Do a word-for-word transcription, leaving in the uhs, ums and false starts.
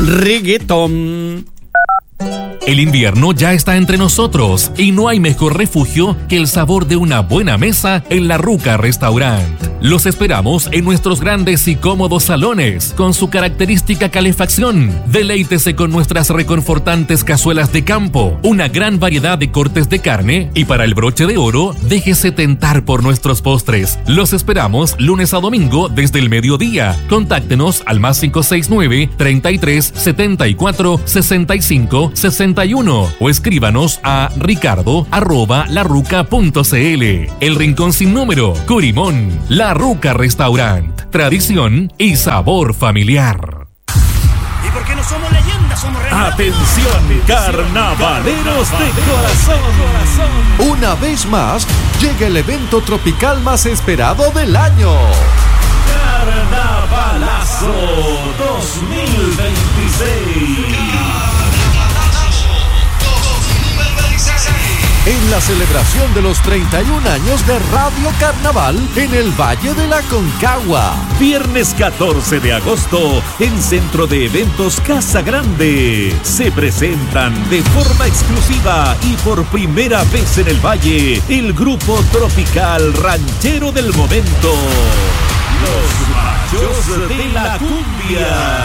reggaetón. El invierno ya está entre nosotros y no hay mejor refugio que el sabor de una buena mesa en La Ruca Restaurant. Los esperamos en nuestros grandes y cómodos salones con su característica calefacción. Deleítese con nuestras reconfortantes cazuelas de campo, una gran variedad de cortes de carne y para el broche de oro, déjese tentar por nuestros postres. Los esperamos lunes a domingo desde el mediodía. Contáctenos al más cinco seis nueve, treinta y tres, setenta y cuatro, sesenta y cinco, sesenta y uno o escríbanos a ricardo arroba larruca punto cl. El rincón sin número, Curimón, La Ruca Restaurant, tradición y sabor familiar. ¿Y por qué no somos leyendas? Somos reales. Atención, carnavaleros de corazón. Una vez más, llega el evento tropical más esperado del año. Carnavalazo dos mil veintiséis. En la celebración de los treinta y un años de Radio Carnaval en el Valle de la Concagua. Viernes catorce de agosto en Centro de Eventos Casa Grande. Se presentan de forma exclusiva y por primera vez en el Valle el grupo tropical ranchero del momento. Los Machos de la Cumbia.